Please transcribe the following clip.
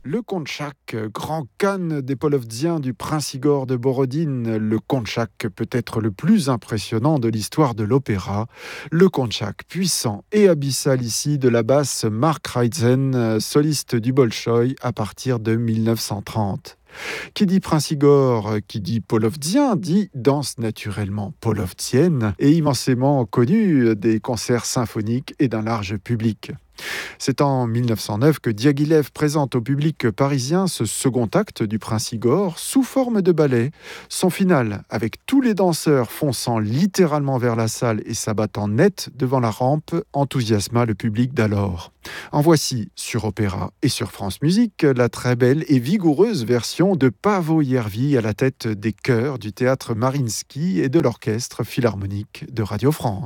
Le Konchak, grand khan des Polovdziens du prince Igor de Borodine, le Konchak peut être le plus impressionnant de l'histoire de l'opéra. Le Konchak, puissant et abyssal ici, de la basse Mark Reitzen, soliste du Bolchoï à partir de 1930. Qui dit Prince Igor, qui dit Polovdzien, dit danse naturellement polovdzienne et immensément connue des concerts symphoniques et d'un large public. C'est en 1909 que Diaghilev présente au public parisien ce second acte du Prince Igor sous forme de ballet. Son final, avec tous les danseurs fonçant littéralement vers la salle et s'abattant net devant la rampe, enthousiasma le public d'alors. En voici, sur Opéra et sur France Musique, la très belle et vigoureuse version de Paavo Järvi à la tête des chœurs du théâtre Mariinsky et de l'orchestre philharmonique de Radio France.